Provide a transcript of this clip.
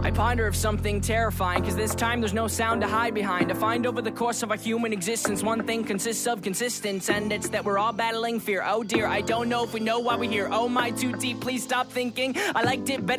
I ponder of something terrifying, cause this time there's no sound to hide behind. I find over the course of our human existence, one thing consists of consistence, and it's that we're all battling fear. Oh dear, I don't know if we know why we're here. Oh my, too deep, please stop thinking. I liked it better